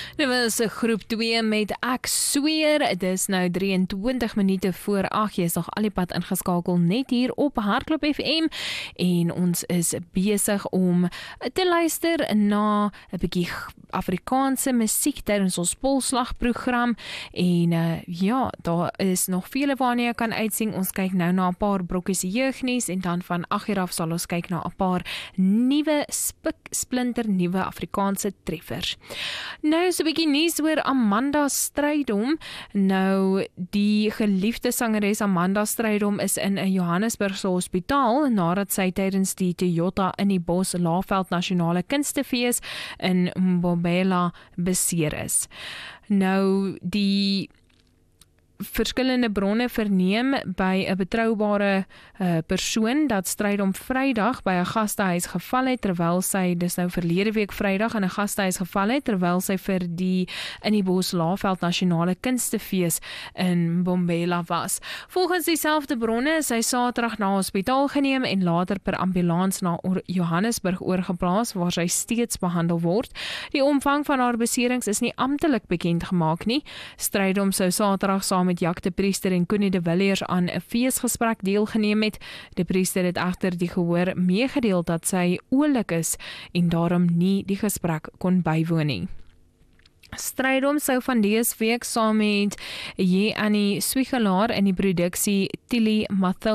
Dit was groep 2 met Ek Sweer. Dit is nou 23 minute voor 8. Jy is nog al die pad ingeskakel net hier op Hardklop FM en ons is besig om te luister na 'n bietjie Afrikaanse musiek tydens ons Polslagprogram en ja, daar is nog vele waarna jy kan uitsien. Ons kyk nou na 'n paar brokkies jeugnuus en dan van 8 af sal ons kyk na 'n paar nuwe splinter nuwe Afrikaanse treffers. Nou so 'n bietjie nuus oor Amanda Strydom. Nou die geliefde sangeres Amanda Strydom is in 'n Johannesburgse hospitaal nadat sy tydens die Toyota in die Bos Laagveld Nasionale Kunstefees in Mbombela beseer is. Nou die verskillende bronne verneem by 'n betroubare persoon dat Strydom Vrydag by 'n gastehuis geval het terwyl sy, dis nou verlede week Vrydag in 'n gastehuis geval het terwyl sy vir die in die Bos Laagveld Nasionale Kunstefees in Mbombela was. Volgens dieselfde bronne is sy Saterdag na hospitaal geneem en later per ambulans na Johannesburg oorgeplaas waar sy steeds behandel word. Die omvang van haar beserings is nie amptelik bekend gemaak nie. Strydom sou Saterdag saam met Jack de Priester en Connie de Villiers aan 'n feesgesprek deelgeneem het. De Priester het egter die gehoor meegedeel dat sy oulik is en daarom nie die gesprek kon bywoon nie. Strydom sou van dese week saam met Annie Swigelaar in die produksie Tilly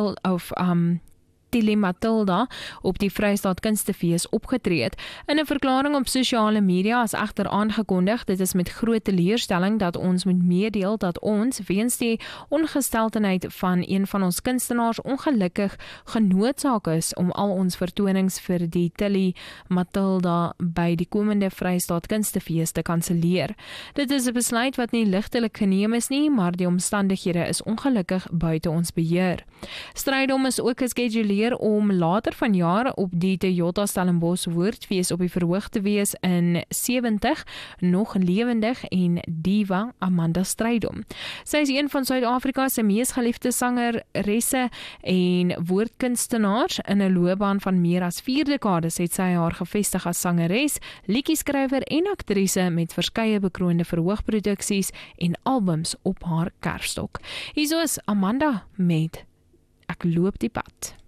Matilda op die Vrystaat Kunstefees opgetree het. In 'n verklaring op sosiale media is egter aangekondig, dit is met groot teleurstelling dat ons moet meedeel dat ons, weens die ongesteldheid van een van ons kunstenaars, ongelukkig genoodsaak is om al ons vertonings vir die Tilly Matilda by die komende Vrystaat Kunstefees te kanselleer. Dit is 'n besluit wat nie ligtelik geneem is nie, maar die omstandighede is ongelukkig buite ons beheer. Strydom is ook geskeduleer om later vanjaar op die Toyota Stellenbosch Woordfees op die verhoog te wees in 70, nog lewendig en diva Amanda Strydom. Sy is een van Suid-Afrika se mees geliefde sangeresse en woordkunstenaars. In 'n loopbaan van meer as 4 dekades het sy haar gevestig as sangeres, liedjieskrywer en aktrise met verskeie bekroonde verhoogproduksies en albums op haar kerfstok. Hier is Amanda met Ek loop die pad.